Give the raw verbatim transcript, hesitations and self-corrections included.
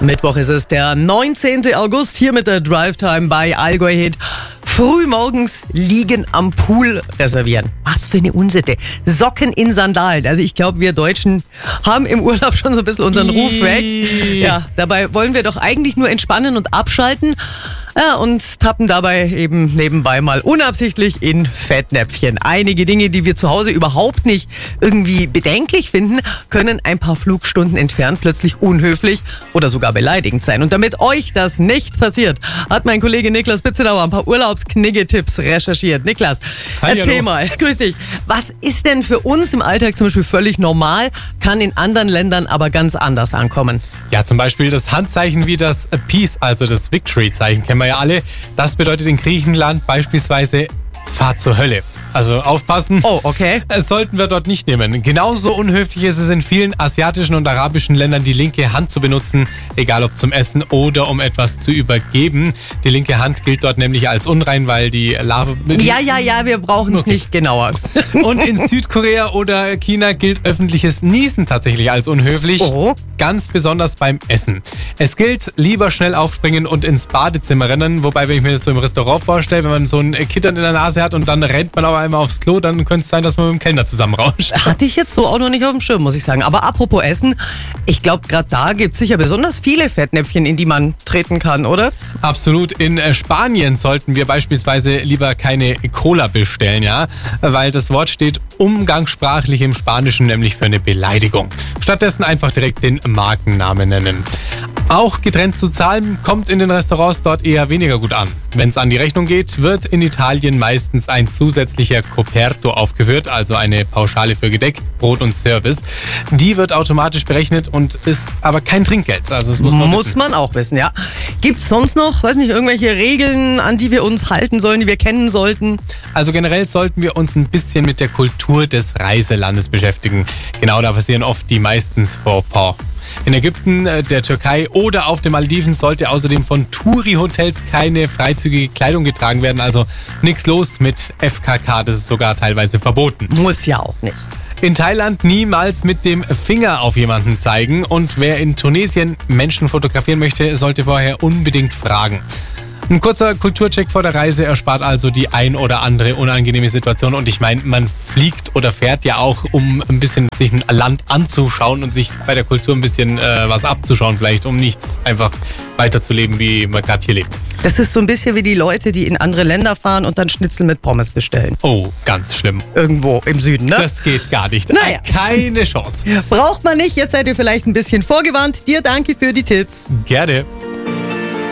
Mittwoch ist es, der neunzehnten August, hier mit der Drive Time bei Allgäu Hit. Frühmorgens liegen am Pool reservieren. Was für eine Unsitte. Socken in Sandalen. Also ich glaube, wir Deutschen haben im Urlaub schon so ein bisschen unseren Ruf weg. Ja, dabei wollen wir doch eigentlich nur entspannen und abschalten. Ja, und tappen dabei eben nebenbei mal unabsichtlich in Fettnäpfchen. Einige Dinge, die wir zu Hause überhaupt nicht irgendwie bedenklich finden, können ein paar Flugstunden entfernt plötzlich unhöflich oder sogar beleidigend sein. Und damit euch das nicht passiert, hat mein Kollege Niklas Bitzenauer ein paar Urlaubsknigge-Tipps recherchiert. Niklas, Hi, erzähl hallo. mal, grüß dich. Was ist denn für uns im Alltag zum Beispiel völlig normal, kann in anderen Ländern aber ganz anders ankommen? Ja, zum Beispiel das Handzeichen wie das Peace, also das Victory-Zeichen, kennen wir ja alle. Das bedeutet in Griechenland beispielsweise Fahr zur Hölle. Also aufpassen. Oh, okay. Das sollten wir dort nicht nehmen. Genauso unhöflich ist es in vielen asiatischen und arabischen Ländern, die linke Hand zu benutzen, egal ob zum Essen oder um etwas zu übergeben. Die linke Hand gilt dort nämlich als unrein, weil die Larve... Ja, ja, ja, wir brauchen es Okay. nicht genauer. Und in Südkorea oder China gilt öffentliches Niesen tatsächlich als unhöflich. Oh. Ganz besonders beim Essen. Es gilt, lieber schnell aufspringen und ins Badezimmer rennen. Wobei, wenn ich mir das so im Restaurant vorstelle, wenn man so ein Kittern in der Nase hat und dann rennt man aber einmal aufs Klo, dann könnte es sein, dass man mit dem Kellner zusammenrauscht. Hatte ich jetzt so auch noch nicht auf dem Schirm, muss ich sagen. Aber apropos Essen, ich glaube, gerade da gibt es sicher besonders viele Fettnäpfchen, in die man treten kann, oder? Absolut. In äh, Spanien sollten wir beispielsweise lieber keine Cola bestellen, ja, weil das Wort steht umgangssprachlich im Spanischen nämlich für eine Beleidigung. Stattdessen einfach direkt den Markennamen nennen. Auch getrennt zu zahlen kommt in den Restaurants dort eher weniger gut an. Wenn es an die Rechnung geht, wird in Italien meistens ein zusätzlicher Coperto aufgeführt, also eine Pauschale für Gedeck, Brot und Service. Die wird automatisch berechnet und ist aber kein Trinkgeld. Also das muss man Muss wissen. man auch wissen, ja. Gibt es sonst noch, weiß nicht, irgendwelche Regeln, an die wir uns halten sollen, die wir kennen sollten? Also generell sollten wir uns ein bisschen mit der Kultur des Reiselandes beschäftigen. Genau, da passieren oft die meistens Fauxpas. In Ägypten, äh, der Türkei oder auf den Malediven sollte außerdem von Touri-Hotels keine freizügige Kleidung getragen werden. Also nichts los mit F K K, das ist sogar teilweise verboten. Muss ja auch nicht. In Thailand niemals mit dem Finger auf jemanden zeigen. Und wer in Tunesien Menschen fotografieren möchte, sollte vorher unbedingt fragen. Ein kurzer Kulturcheck vor der Reise erspart also die ein oder andere unangenehme Situation. Und ich meine, man fliegt oder fährt ja auch, um ein bisschen sich ein Land anzuschauen und sich bei der Kultur ein bisschen äh, was abzuschauen vielleicht, um nicht einfach weiterzuleben, wie man gerade hier lebt. Das ist so ein bisschen wie die Leute, die in andere Länder fahren und dann Schnitzel mit Pommes bestellen. Oh, ganz schlimm. Irgendwo im Süden, ne? Das geht gar nicht. Naja. Keine Chance. Braucht man nicht, jetzt seid ihr vielleicht ein bisschen vorgewarnt. Dir danke für die Tipps. Gerne.